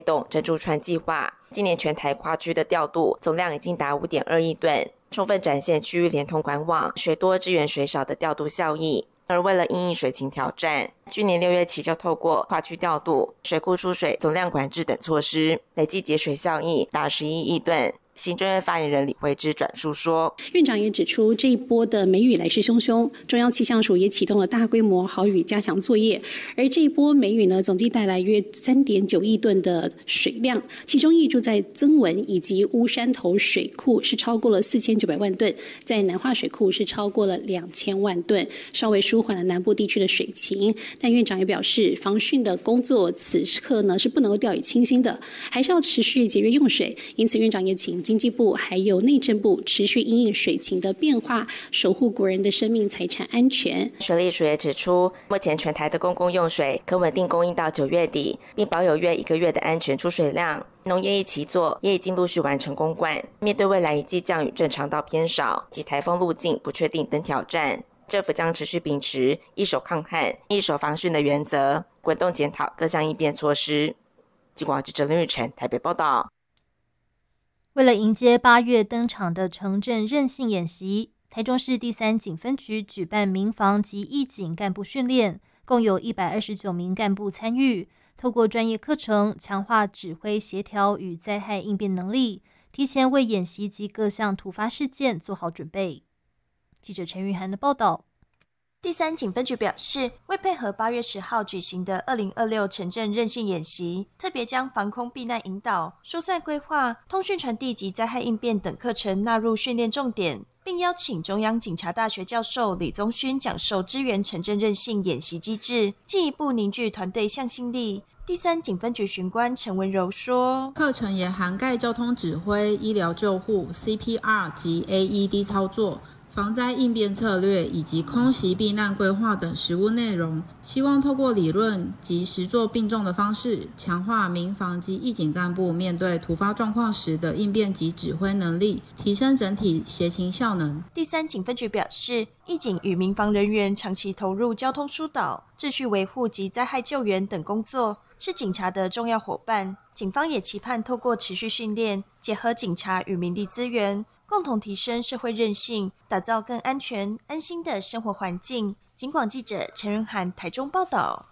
动珍珠川计划，今年全台跨区的调度总量已经达 5.2 亿吨，充分展现区域连通管网水多支援水少的调度效益。而为了因应水情挑战，去年6月起就透过跨区调度、水库输水总量管制等措施，累计节水效益达11亿吨。行政院发言人李惠芝转述说， 院长也指出，这一波的梅雨来势汹汹，中央气象署也启动了大规模豪雨加强作业，而这一波梅雨呢，总计带来约 3.9 亿吨的水量，其中挹注在曾文以及乌山头水库是超过了4900万吨，在南化水库是超过了2000万吨，稍微舒缓了南部地区的水情。但院长也表示，防汛的工作此刻呢是不能够掉以轻心的，还是要持续节约用水，因此院长也请经济部还有内政部持续因应水情的变化，守护国人的生命财产安全。 水利署也指出，目前全台的公共用水可稳定供应到9月底，并保有约1个月的安全出水量。农业一期作也已经陆续完成公灌。面对未来一季降雨正常到偏少及台风路径不确定等挑战，政府将持续秉持一手抗旱、一手防汛的原则，滚动检讨各项应变措施。记者林玉成台北报道。 为了迎接8月登场的城镇韧性演习，台中市第3警分局举办民防及义警干部训练，共有129名干部参与，透过专业课程强化指挥协调与灾害应变能力，提前为演习及各项突发事件做好准备。记者陈玉涵的报道。 第3警分局表示，为配合8月10号举行的2026城镇韧性演习，特别将防空避难引导、疏散规划、通讯传递及灾害应变等课程纳入训练重点，并邀请中央警察大学教授李宗勋讲授支援城镇韧性演习机制，进一步凝聚团队向心力。第3警分局巡官陈文柔说， 课程也涵盖交通指挥、医疗救护、CPR 及 AED 操作、防灾应变策略以及空袭避难规划等实务内容，希望透过理论及实作并重的方式，强化民防及义警干部面对突发状况时的应变及指挥能力，提升整体协勤效能。 第3警分局表示，义警与民防人员长期投入交通疏导、秩序维护及灾害救援等工作，是警察的重要伙伴。警方也期盼透过持续训练，结合警察与民力资源，共同提升社会韧性，打造更安全、安心的生活环境。警广记者陈仁涵台中报道。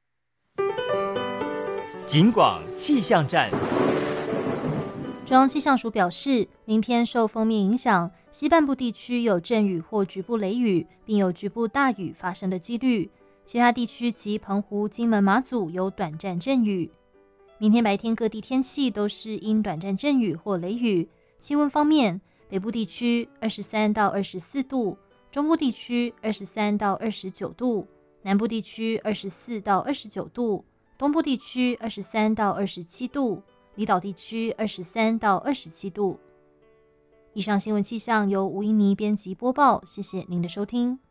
警广气象站。 中央气象署表示，明天受锋面影响，西半部地区有阵雨或局部雷雨，并有局部大雨发生的几率。其他地区及澎湖、金门、马祖有短暂阵雨。明天白天各地天气都是因短暂阵雨或雷雨。气温方面，北部地区23到24度，中部地区23到29度，南部地区24到29度，东部地区23到27度，离岛地区23到27度。以上新闻气象由吴依妮编辑播报，谢谢您的收听。